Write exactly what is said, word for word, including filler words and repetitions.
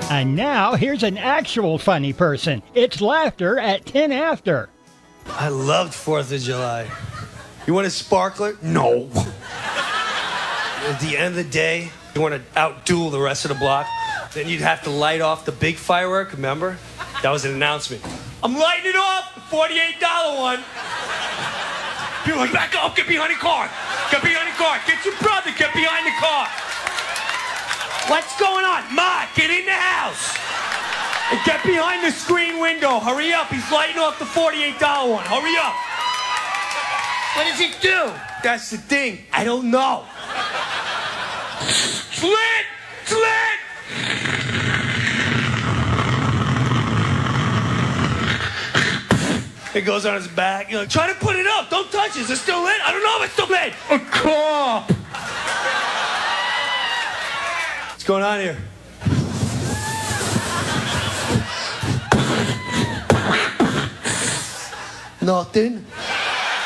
And now, here's an actual funny person. It's laughter at ten after. I loved fourth of July. You want a sparkler? No. At the end of the day, you want to outduel the rest of the block, then you'd have to light off the big firework, remember? That was an announcement. I'm lighting it off, the forty-eight dollar one. People are like, back up, get behind the car. Get behind the car. Get your brother, get behind the car. What's going on? Ma, get in the house. And get behind the screen window. Hurry up, he's lighting off the forty-eight dollar one. Hurry up. What does he do? That's the thing. I don't know. Slit! Slit! It goes on his back. You're like, try to put it up. Don't touch it. Is it still lit? I don't know if it's still lit. A cop. What's going on here? Nothing.